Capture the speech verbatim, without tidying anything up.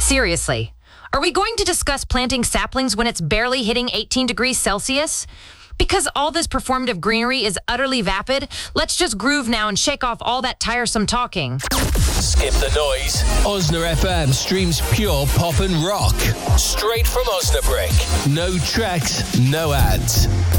Seriously, are we going to discuss planting saplings when it's barely hitting eighteen degrees Celsius? Because all this performative greenery is utterly vapid, let's just groove now and shake off all that tiresome talking. Skip the noise. Osna F M streams pure pop and rock. Straight from Osnabrück. No tracks, no ads.